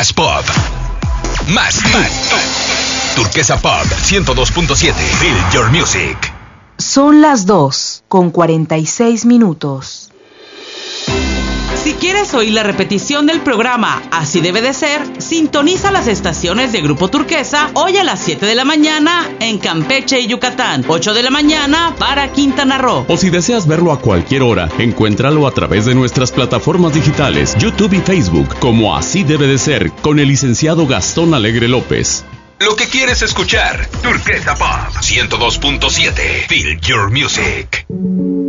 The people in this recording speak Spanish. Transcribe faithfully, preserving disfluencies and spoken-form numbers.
Más pop. Más, más. Turquesa Pop ciento dos punto siete. Feel your music. Son las dos con cuarenta y seis minutos. Si quieres oír la repetición del programa Así Debe de Ser, sintoniza las estaciones de Grupo Turquesa hoy a las siete de la mañana en Campeche y Yucatán, ocho de la mañana para Quintana Roo. O si deseas verlo a cualquier hora, encuéntralo a través de nuestras plataformas digitales, YouTube y Facebook, como Así Debe de Ser, con el licenciado Gastón Alegre López. Lo que quieres escuchar, Turquesa Pop ciento dos punto siete. Feel your music.